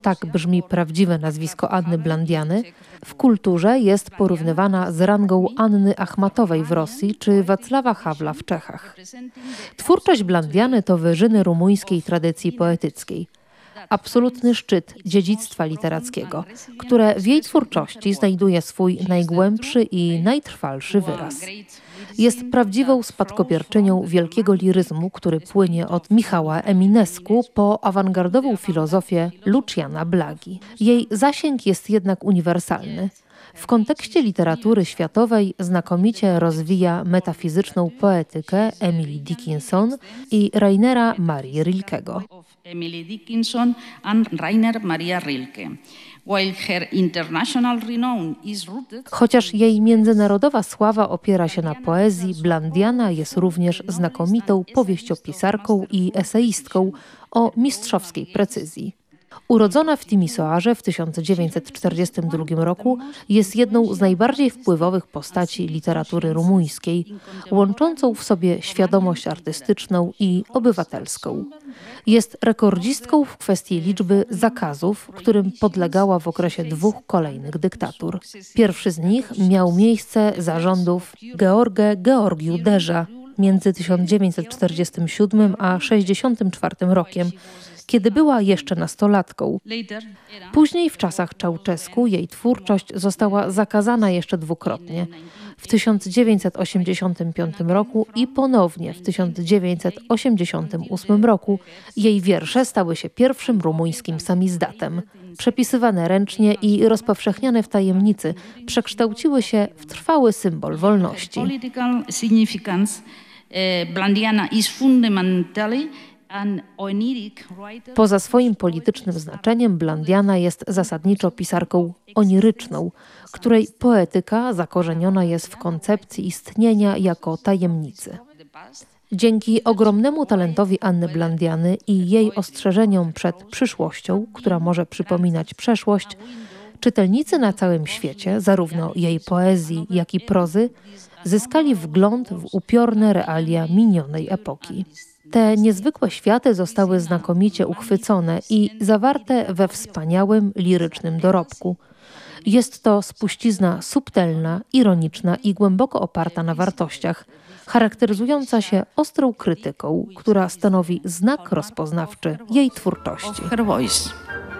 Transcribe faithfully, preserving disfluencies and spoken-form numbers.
tak brzmi prawdziwe nazwisko Anny Blandiany, w kulturze jest porównywana z rangą Anny Achmatowej w Rosji czy Wacława Hawla w Czechach. Twórczość Blandiany to wyżyny rumuńskiej tradycji poetyckiej. Absolutny szczyt dziedzictwa literackiego, które w jej twórczości znajduje swój najgłębszy i najtrwalszy wyraz. Jest prawdziwą spadkobierczynią wielkiego liryzmu, który płynie od Michała Eminescu po awangardową filozofię Luciana Blagi. Jej zasięg jest jednak uniwersalny. W kontekście literatury światowej znakomicie rozwija metafizyczną poetykę Emily Dickinson i Rainera Marii Rilkego. Emily Dickinson and Rainer Maria Rilke. While her international renown is rooted... Chociaż jej międzynarodowa sława opiera się na poezji, Blandiana jest również znakomitą powieściopisarką i eseistką o mistrzowskiej precyzji. Urodzona w Timisoarze w tysiąc dziewięćset czterdziestym drugim roku, jest jedną z najbardziej wpływowych postaci literatury rumuńskiej, łączącą w sobie świadomość artystyczną i obywatelską. Jest rekordzistką w kwestii liczby zakazów, którym podlegała w okresie dwóch kolejnych dyktatur. Pierwszy z nich miał miejsce za rządów George Georgiu Derza między tysiąc dziewięćset czterdziestym siódmym a sześćdziesiątym czwartym rokiem, kiedy była jeszcze nastolatką. Później w czasach Czałczesku jej twórczość została zakazana jeszcze dwukrotnie. W tysiąc dziewięćset osiemdziesiątym piątym roku i ponownie w tysiąc dziewięćset osiemdziesiątym ósmym roku jej wiersze stały się pierwszym rumuńskim samizdatem. Przepisywane ręcznie i rozpowszechniane w tajemnicy, przekształciły się w trwały symbol wolności. Blandiana is fundamentally Poza swoim politycznym znaczeniem Blandiana jest zasadniczo pisarką oniryczną, której poetyka zakorzeniona jest w koncepcji istnienia jako tajemnicy. Dzięki ogromnemu talentowi Anny Blandiany i jej ostrzeżeniom przed przyszłością, która może przypominać przeszłość, czytelnicy na całym świecie, zarówno jej poezji, jak i prozy, zyskali wgląd w upiorne realia minionej epoki. Te niezwykłe światy zostały znakomicie uchwycone i zawarte we wspaniałym, lirycznym dorobku. Jest to spuścizna subtelna, ironiczna i głęboko oparta na wartościach, charakteryzująca się ostrą krytyką, która stanowi znak rozpoznawczy jej twórczości.